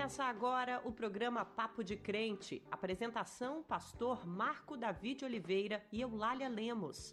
Começa agora o programa Papo de Crente. Apresentação, pastor Marco David Oliveira e Eulália Lemos.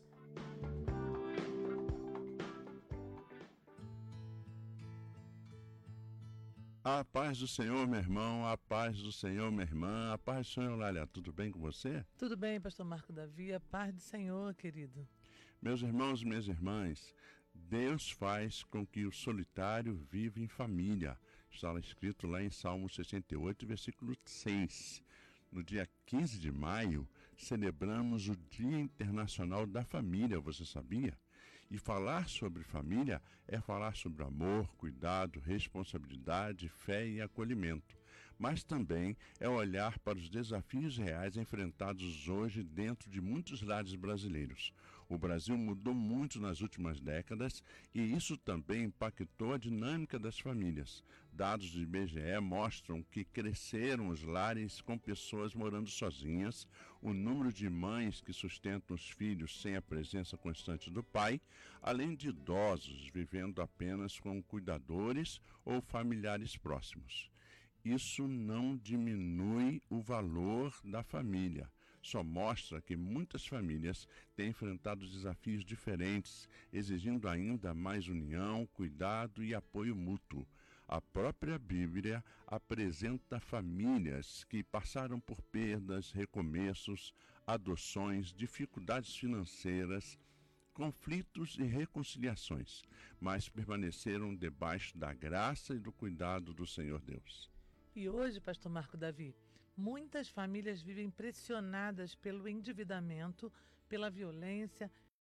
A paz do Senhor, meu irmão, a paz do Senhor, minha irmã, a paz do Senhor, Eulália, tudo bem com você? Tudo bem, pastor Marco Davi, a paz do Senhor, querido. Meus irmãos e minhas irmãs, Deus faz com que o solitário viva em família. Está escrito lá em Salmo 68, versículo 6. No dia 15 de maio, celebramos o Dia Internacional da Família, você sabia? E falar sobre família é falar sobre amor, cuidado, responsabilidade, fé e acolhimento. Mas também é olhar para os desafios reais enfrentados hoje dentro de muitos lares brasileiros. O Brasil mudou muito nas últimas décadas e isso também impactou a dinâmica das famílias. Dados do IBGE mostram que cresceram os lares com pessoas morando sozinhas, o número de mães que sustentam os filhos sem a presença constante do pai, além de idosos vivendo apenas com cuidadores ou familiares próximos. Isso não diminui o valor da família, só mostra que muitas famílias têm enfrentado desafios diferentes, exigindo ainda mais união, cuidado e apoio mútuo. A própria Bíblia apresenta famílias que passaram por perdas, recomeços, adoções, dificuldades financeiras, conflitos e reconciliações, mas permaneceram debaixo da graça e do cuidado do Senhor Deus. E hoje, pastor Marco Davi, muitas famílias vivem pressionadas pelo endividamento, pela violência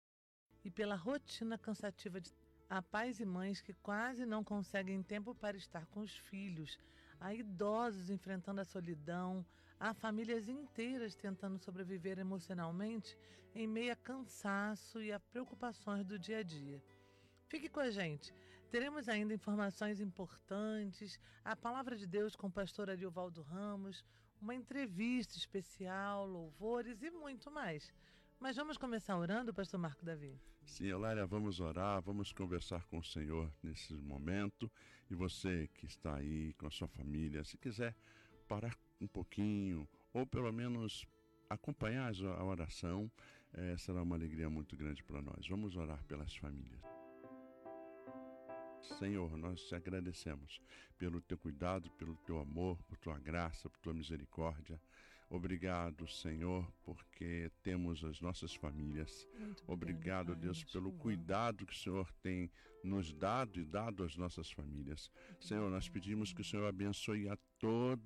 e pela rotina cansativa de... Há pais e mães que quase não conseguem tempo para estar com os filhos, há idosos enfrentando a solidão, há famílias inteiras tentando sobreviver emocionalmente em meio a cansaço e a preocupações do dia a dia. Fique com a gente, teremos ainda informações importantes, a palavra de Deus com o pastor Ariovaldo Ramos, uma entrevista especial, louvores e muito mais. Mas vamos começar orando, pastor Marco Davi? Sim, Eulália, vamos orar, vamos conversar com o Senhor nesse momento. E você que está aí com a sua família, se quiser parar um pouquinho, ou pelo menos acompanhar a oração, será uma alegria muito grande para nós. Vamos orar pelas famílias. Senhor, nós te agradecemos pelo teu cuidado, pelo teu amor, por tua graça, por tua misericórdia. Obrigado, Senhor, porque temos as nossas famílias. Obrigado, Pai, Deus, pelo cuidado que o Senhor tem nos dado e dado às nossas famílias. Senhor, nós pedimos que o Senhor abençoe a todas